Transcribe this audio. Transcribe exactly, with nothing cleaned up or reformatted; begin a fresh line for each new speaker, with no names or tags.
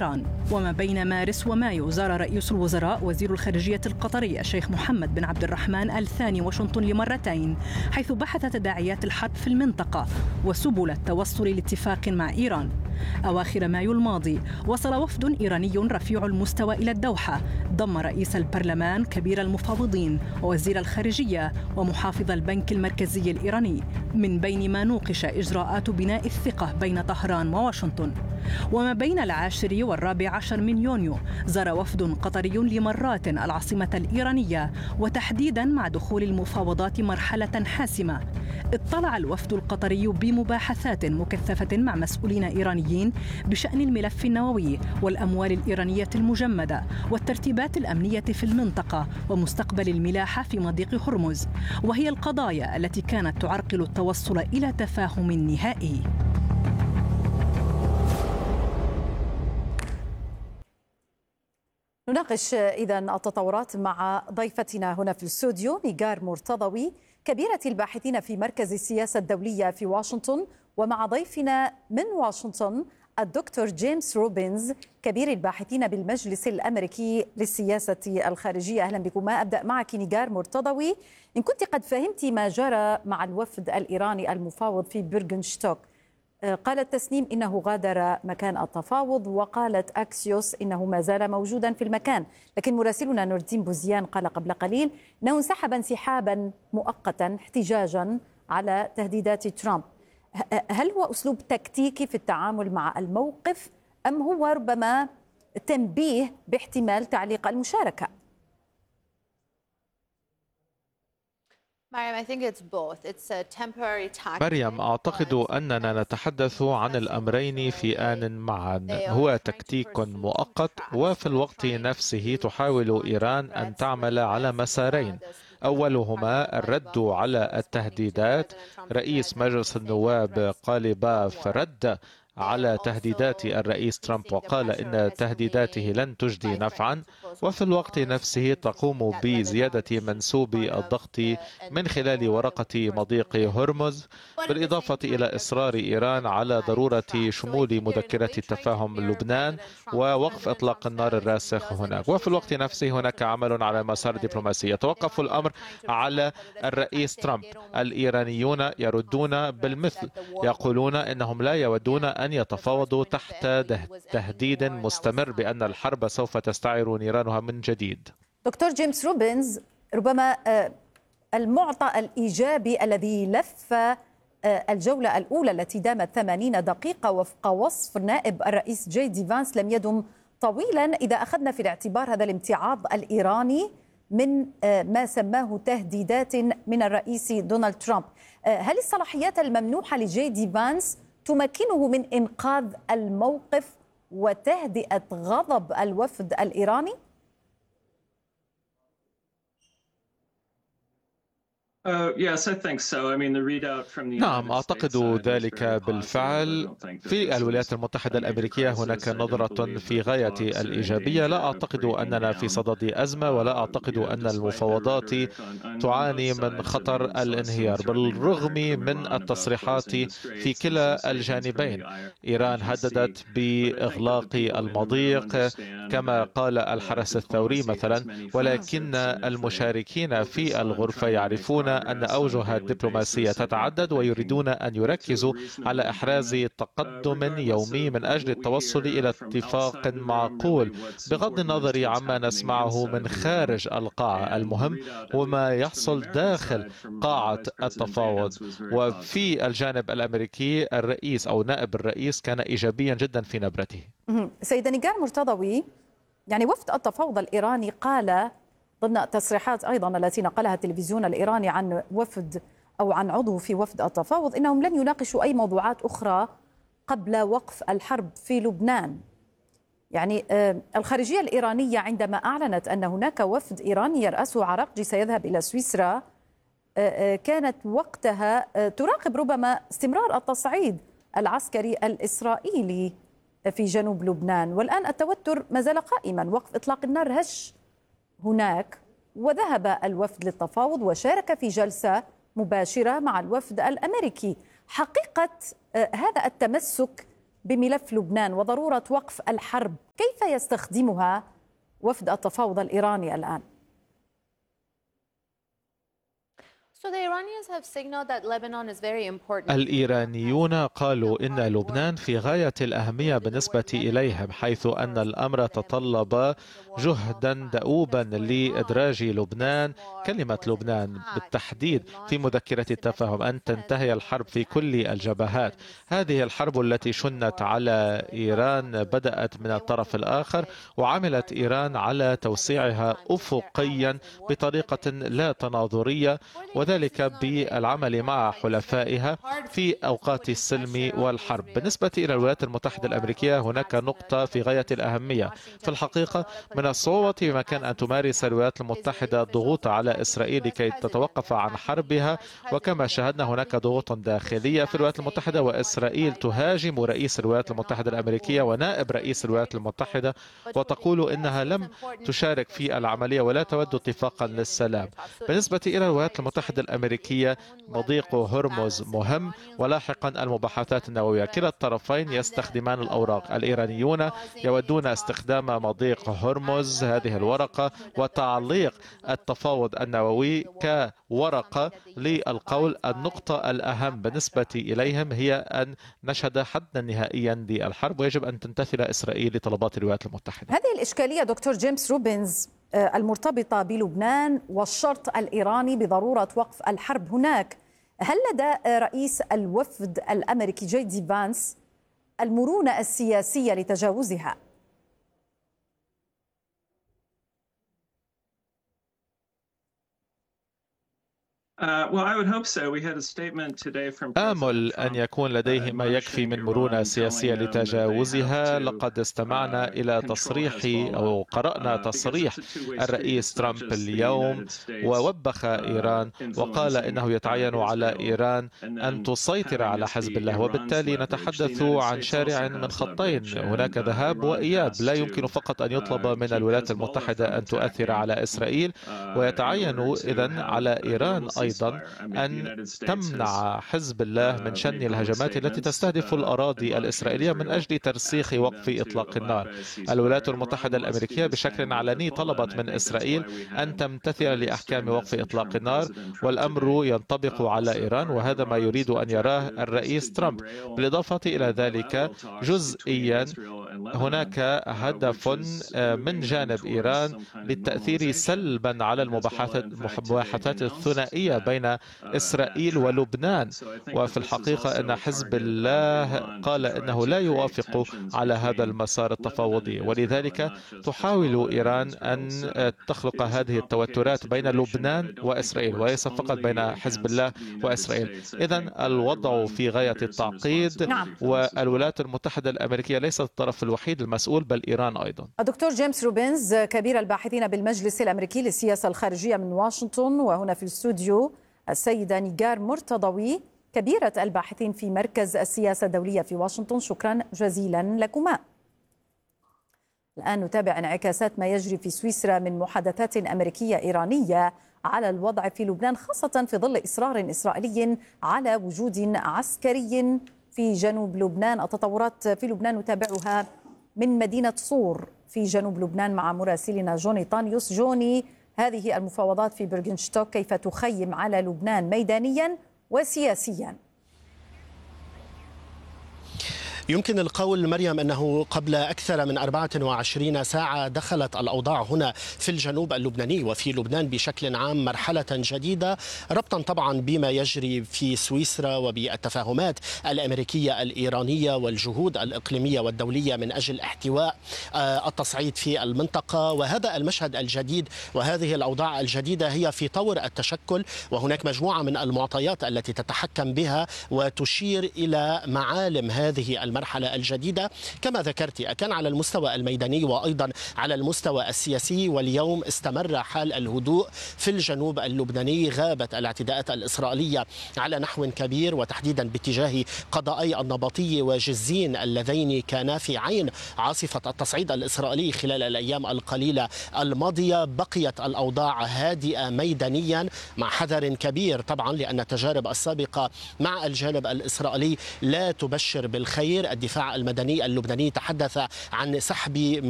إيران. وما بين مارس ومايو زار رئيس الوزراء وزير الخارجية القطري الشيخ محمد بن عبد الرحمن آل ثاني واشنطن لمرتين، حيث بحث تداعيات الحرب في المنطقة وسبل التوصل لاتفاق مع إيران. أواخر مايو الماضي وصل وفد إيراني رفيع المستوى إلى الدوحة، ضم رئيس البرلمان، كبير المفاوضين، ووزير الخارجية، ومحافظ البنك المركزي الإيراني، من بين ما نوقش إجراءات بناء الثقة بين طهران وواشنطن. وما بين العاشر والرابع عشر من يونيو زار وفد قطري لمرات العاصمة الإيرانية، وتحديدا مع دخول المفاوضات مرحلة حاسمة. اطلع الوفد القطري بمباحثات مكثفة مع مسؤولين إيرانيين بشأن الملف النووي والأموال الإيرانية المجمدة والترتيبات الأمنية في المنطقة ومستقبل الملاحة في مضيق هرمز، وهي القضايا التي كانت تعرقل التوصل إلى تفاهم نهائي.
نناقش إذن التطورات مع ضيفتنا هنا في الاستوديو نيجار مرتضوي، كبيرة الباحثين في مركز السياسة الدولية في واشنطن، ومع ضيفنا من واشنطن الدكتور جيمس روبنز، كبير الباحثين بالمجلس الأمريكي للسياسة الخارجية. أهلا بكم. ما أبدأ معك نيجار مرتضوي، إن كنت قد فهمت ما جرى مع الوفد الإيراني المفاوض في بيرغنشتوك. قالت تسنيم إنه غادر مكان التفاوض، وقالت أكسيوس إنه ما زال موجودا في المكان، لكن مراسلنا نور الدين بوزيان قال قبل قليل إنه انسحب انسحابا مؤقتا احتجاجا على تهديدات ترامب. هل هو أسلوب تكتيكي في التعامل مع الموقف، أم هو ربما تنبيه باحتمال تعليق المشاركة؟
مريم، أعتقد أننا نتحدث عن الأمرين في آن معا. هو تكتيك مؤقت، وفي الوقت نفسه تحاول إيران أن تعمل على مسارين. أولهما الرد على التهديدات. رئيس مجلس النواب قاليباف رد على تهديدات الرئيس ترامب وقال إن تهديداته لن تجدي نفعا، وفي الوقت نفسه تقوم بزيادة منسوب الضغط من خلال ورقة مضيق هرمز، بالإضافة إلى إصرار إيران على ضرورة شمول مذكرة التفاهم لبنان ووقف إطلاق النار الراسخ هناك. وفي الوقت نفسه هناك عمل على مسار دبلوماسي. يتوقف الأمر على الرئيس ترامب. الإيرانيون يردون بالمثل، يقولون إنهم لا يودون أن يتفاوضوا تحت تهديد مستمر بأن الحرب سوف تستعير نيرانها من جديد.
دكتور جيمس روبنز، ربما المعطى الإيجابي الذي لف الجولة الأولى التي دامت ثمانين دقيقة وفق وصف نائب الرئيس جي دي فانس لم يدم طويلا، إذا أخذنا في الاعتبار هذا الامتعاض الإيراني من ما سماه تهديدات من الرئيس دونالد ترامب. هل الصلاحيات الممنوحة لجي دي فانس تمكنه من إنقاذ الموقف وتهدئة غضب الوفد الإيراني؟
نعم، أعتقد ذلك بالفعل. في الولايات المتحدة الأمريكية هناك نظرة في غاية الإيجابية. لا أعتقد أننا في صدد أزمة، ولا أعتقد أن المفاوضات تعاني من خطر الانهيار، بالرغم من التصريحات في كلا الجانبين. إيران هددت بإغلاق المضيق كما قال الحرس الثوري مثلا، ولكن المشاركين في الغرفة يعرفون أن أوجه الدبلوماسية تتعدد، ويريدون أن يركزوا على إحراز تقدم يومي من أجل التوصل إلى اتفاق معقول، بغض النظر عما نسمعه من خارج القاعة. المهم هو ما يحصل داخل قاعة التفاوض. وفي الجانب الأمريكي الرئيس أو نائب الرئيس كان إيجابيا جدا في نبرته.
سيدة نيجار مرتضوي، يعني وفد التفاوض الإيراني قال ضمن التصريحات أيضا التي نقلها التلفزيون الإيراني عن وفد أو عن عضو في وفد التفاوض إنهم لن يناقشوا أي موضوعات أخرى قبل وقف الحرب في لبنان. يعني الخارجية الإيرانية عندما أعلنت أن هناك وفد إيراني يرأسه عراقجي سيذهب إلى سويسرا، كانت وقتها تراقب ربما استمرار التصعيد العسكري الإسرائيلي في جنوب لبنان، والآن التوتر ما زال قائما. وقف إطلاق النار هش هناك، وذهب الوفد للتفاوض وشارك في جلسة مباشرة مع الوفد الأمريكي. حقيقة هذا التمسك بملف لبنان وضرورة وقف الحرب، كيف يستخدمها وفد التفاوض الإيراني الآن؟
الإيرانيون قالوا إن لبنان في غاية الأهمية بالنسبة إليهم، حيث أن الأمر تطلب جهدا دؤوبا لإدراج لبنان، كلمة لبنان بالتحديد، في مذكرة التفاهم، أن تنتهي الحرب في كل الجبهات. هذه الحرب التي شنت على إيران بدأت من الطرف الآخر، وعملت إيران على توسيعها أفقيا بطريقة لا تناظرية، وذلك بالعمل مع حلفائها في أوقات السلم والحرب. بالنسبة إلى الولايات المتحدة الأمريكية هناك نقطة في غاية الأهمية. في الحقيقة من الصعوبة بمكان أن تمارس الولايات المتحدة الضغوط على إسرائيل لكي تتوقف عن حربها، وكما شاهدنا هناك ضغوط داخلية في الولايات المتحدة، وإسرائيل تهاجم رئيس الولايات المتحدة الأمريكية ونائب رئيس الولايات المتحدة وتقول إنها لم تشارك في العملية ولا تود اتفاقا للسلام. بالنسبة إلى الولايات المتحدة الأمريكية مضيق هرمز مهم، ولاحقا المباحثات النووية. كلا الطرفين يستخدمان الأوراق. الإيرانيون يودون استخدام مضيق هرمز، هذه الورقة، وتعليق التفاوض النووي كورقة للقول. النقطة الأهم بالنسبة إليهم هي أن نشهد حدا نهائيا للحرب، ويجب أن تمتثل إسرائيل لطلبات الولايات المتحدة.
هذه الإشكالية دكتور جيمس روبنز المرتبطة بلبنان والشرط الإيراني بضرورة وقف الحرب هناك، هل لدى رئيس الوفد الأمريكي جي دي فانس المرونة السياسية لتجاوزها؟
آمل أن يكون لديه ما يكفي من مرونة سياسية لتجاوزها. لقد استمعنا إلى تصريح أو قرأنا تصريح الرئيس ترامب اليوم، ووبخ إيران وقال إنه يتعين على إيران أن تسيطر على حزب الله، وبالتالي نتحدث عن شارع من خطين، هناك ذهاب وإياب. لا يمكن فقط أن يطلب من الولايات المتحدة أن تؤثر على إسرائيل، ويتعين إذن على إيران أيضا أن تمنع حزب الله من شن الهجمات التي تستهدف الأراضي الإسرائيلية من أجل ترسيخ وقف إطلاق النار. الولايات المتحدة الأمريكية بشكل علني طلبت من إسرائيل أن تمتثل لأحكام وقف إطلاق النار، والأمر ينطبق على إيران، وهذا ما يريد أن يراه الرئيس ترامب. بالإضافة إلى ذلك جزئيا هناك هدف من جانب إيران للتأثير سلبا على المباحثات الثنائية بين إسرائيل ولبنان، وفي الحقيقة أن حزب الله قال أنه لا يوافق على هذا المسار التفاوضي، ولذلك تحاول إيران أن تخلق هذه التوترات بين لبنان وإسرائيل، وليس فقط بين حزب الله وإسرائيل. إذن الوضع في غاية التعقيد،
نعم.
والولايات المتحدة الأمريكية ليست الطرف الوحيد المسؤول، بل إيران أيضا.
الدكتور جيمس روبنز كبير الباحثين بالمجلس الأمريكي للسياسة الخارجية من واشنطن، وهنا في الاستوديو السيدة نيغار مرتضوي كبيرة الباحثين في مركز السياسة الدولية في واشنطن. شكرا جزيلا لكما. الآن نتابع انعكاسات ما يجري في سويسرا من محادثات أمريكية إيرانية على الوضع في لبنان، خاصة في ظل إصرار إسرائيلي على وجود عسكري في جنوب لبنان. التطورات في لبنان نتابعها من مدينة صور في جنوب لبنان مع مراسلنا جوني طانيوس. جوني، هذه المفاوضات في برغنشتوك كيف تخيم على لبنان ميدانيا وسياسيا؟
يمكن القول مريم أنه قبل أكثر من أربعة وعشرين ساعة دخلت الأوضاع هنا في الجنوب اللبناني وفي لبنان بشكل عام مرحلة جديدة، ربطا طبعا بما يجري في سويسرا وبالتفاهمات الأمريكية الإيرانية والجهود الإقليمية والدولية من أجل احتواء التصعيد في المنطقة. وهذا المشهد الجديد وهذه الأوضاع الجديدة هي في طور التشكل، وهناك مجموعة من المعطيات التي تتحكم بها وتشير إلى معالم هذه المرحلة الجديدة. كما ذكرت كان على المستوى الميداني وأيضا على المستوى السياسي، واليوم استمر حال الهدوء في الجنوب اللبناني. غابت الاعتداءات الإسرائيلية على نحو كبير، وتحديدا باتجاه قضائي النبطي وجزين اللذين كانا في عين عاصفة التصعيد الإسرائيلي خلال الأيام القليلة الماضية. بقيت الأوضاع هادئة ميدانيا مع حذر كبير طبعا، لأن التجارب السابقة مع الجانب الإسرائيلي لا تبشر بالخير. وزير الدفاع المدني اللبناني تحدث عن سحب